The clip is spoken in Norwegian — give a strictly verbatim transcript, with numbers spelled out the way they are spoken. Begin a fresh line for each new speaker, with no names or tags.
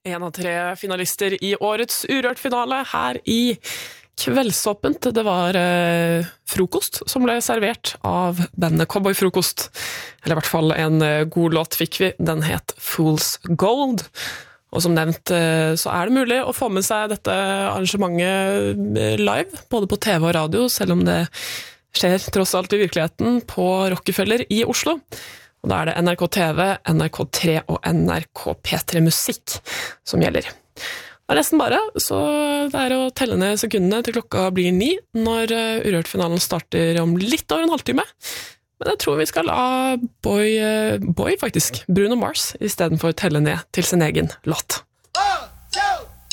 En av tre finalister i årets Urørt-finale her i Kveldsåpent. Det var eh, frokost som ble servert av bandet Cowboyfrokost. Eller i hvert fall en eh, god låt fikk vi. Den het Fool's Gold. Og som nevnt eh, så er det mulig å få med seg dette arrangementet live, både på T V og radio, selv om det skjer tross alt i virkeligheten på Rockefeller i Oslo. Og da er det N R K T V, N R K tre og N R K P tre Musikk som gjelder. Det er nesten bare, så det er å telle ned sekundene til klokka blir ni, når Urørt-finalen starter om litt over en halvtime. Men jeg tror vi skal la Boy, Boy faktisk, Bruno Mars, i stedet for telle ned til sin egen låt.